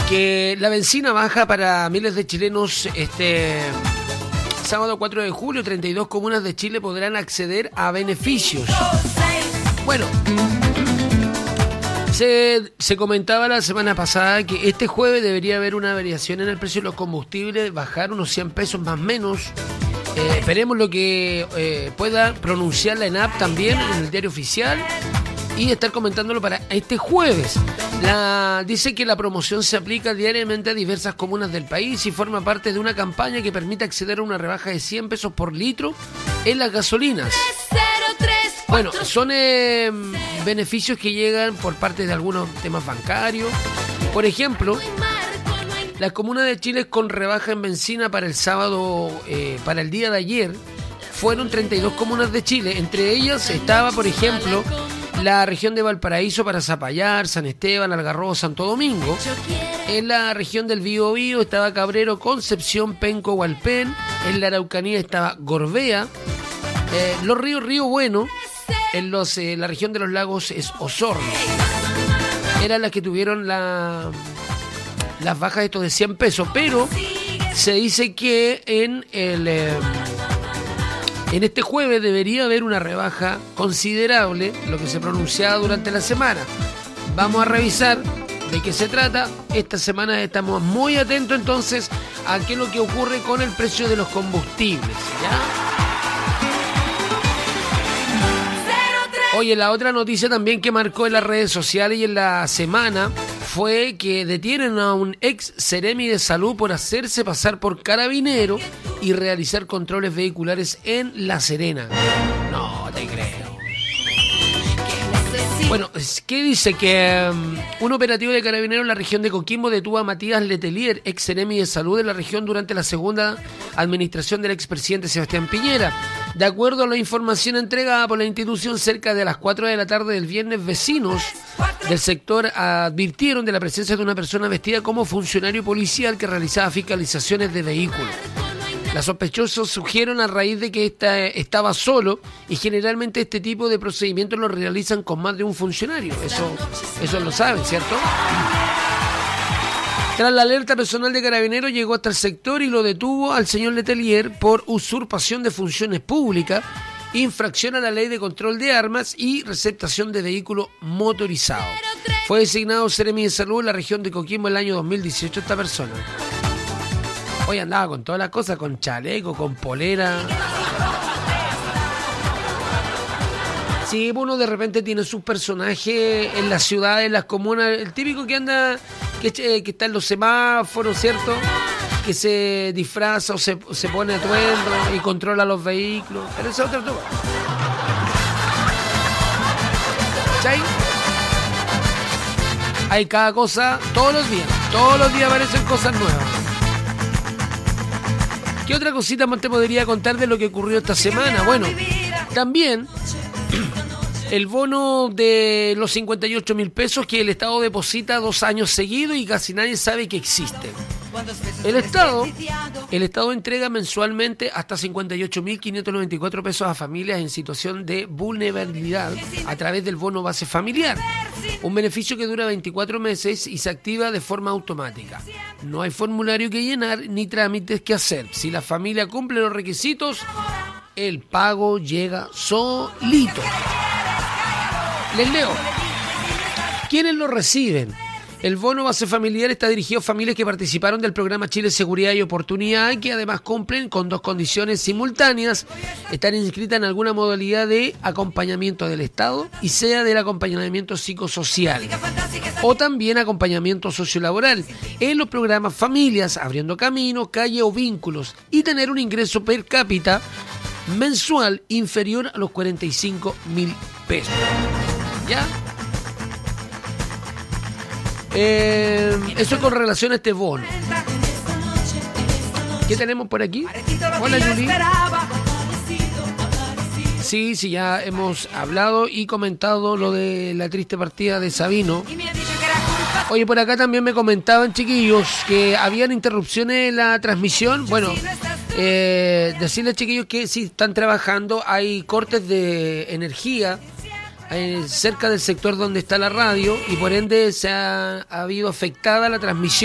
que la benzina baja para miles de chilenos este sábado 4 de julio. 32 comunas de Chile podrán acceder a beneficios. Bueno, se comentaba la semana pasada que este jueves debería haber una variación en el precio de los combustibles, bajar unos 100 pesos más o menos. Esperemos lo que pueda pronunciar la ENAP también en el diario oficial y estar comentándolo para este jueves. Dice que la promoción se aplica diariamente a diversas comunas del país y forma parte de una campaña que permite acceder a una rebaja de 100 pesos por litro en las gasolinas. Bueno, son beneficios que llegan por parte de algunos temas bancarios. Por ejemplo, las comunas de Chile con rebaja en benzina para el sábado, para el día de ayer, fueron 32 comunas de Chile. Entre ellas estaba, por ejemplo, la región de Valparaíso para Zapallar, San Esteban, Algarrobo, Santo Domingo. En la región del Biobío estaba Cabrero, Concepción, Penco, Hualpén. En la Araucanía estaba Gorbea. Los Ríos, Río Bueno. En la región de los lagos es Osorno. Eran las que tuvieron las bajas estos de 100 pesos. Pero se dice que en este jueves debería haber una rebaja considerable, lo que se pronunciaba durante la semana. Vamos a revisar de qué se trata. Esta semana estamos muy atentos entonces a qué es lo que ocurre con el precio de los combustibles, ¿ya? Oye, la otra noticia también que marcó en las redes sociales y en la semana fue que detienen a un ex seremi de salud por hacerse pasar por carabinero y realizar controles vehiculares en La Serena. No te creo. Bueno, ¿qué dice? Que un operativo de carabineros en la región de Coquimbo detuvo a Matías Letelier, ex seremi de salud de la región durante la segunda administración del expresidente Sebastián Piñera. De acuerdo a la información entregada por la institución, cerca de las 4 de la tarde del viernes, vecinos del sector advirtieron de la presencia de una persona vestida como funcionario policial que realizaba fiscalizaciones de vehículos. Los sospechosos surgieron a raíz de que estaba solo y generalmente este tipo de procedimientos lo realizan con más de un funcionario. Eso lo saben, ¿cierto? Tras la alerta personal de Carabineros llegó hasta el sector y lo detuvo al señor Letelier por usurpación de funciones públicas, infracción a la ley de control de armas y receptación de vehículo motorizado. Fue designado seremi de salud en la región de Coquimbo el año 2018 esta persona. Hoy andaba con todas las cosas, con chaleco, con polera. Sí, uno de repente tiene sus personajes en las ciudades, en las comunas. El típico que anda, que está en los semáforos, ¿cierto? Que se disfraza o se pone atuendo y controla los vehículos. Pero ese es otro tema. ¿Cachai? Hay cada cosa todos los días aparecen cosas nuevas. ¿Qué otra cosita más te podría contar de lo que ocurrió esta semana? Bueno, también el bono de los 58.000 pesos que el Estado deposita 2 años seguidos y casi nadie sabe que existen. El Estado entrega mensualmente hasta 58.594 pesos a familias en situación de vulnerabilidad a través del bono base familiar. Un beneficio que dura 24 meses y se activa de forma automática. No hay formulario que llenar ni trámites que hacer. Si la familia cumple los requisitos, el pago llega solito. Les leo. ¿Quiénes lo reciben? El bono base familiar está dirigido a familias que participaron del programa Chile Seguridad y Oportunidad y que además cumplen con 2 condiciones simultáneas: estar inscritas en alguna modalidad de acompañamiento del Estado y sea del acompañamiento psicosocial o también acompañamiento sociolaboral en los programas Familias, Abriendo Caminos, Calle o Vínculos y tener un ingreso per cápita mensual inferior a los 45.000 pesos. ¿Ya? Eso con relación a este bono. ¿Qué tenemos por aquí? Hola, Juli. Sí, ya hemos hablado y comentado lo de la triste partida de Sabino. Oye, por acá también me comentaban, chiquillos, que habían interrupciones en la transmisión. Bueno, decirles, chiquillos, que si están trabajando, hay cortes de energía cerca del sector donde está la radio y por ende se ha habido afectada la transmisión.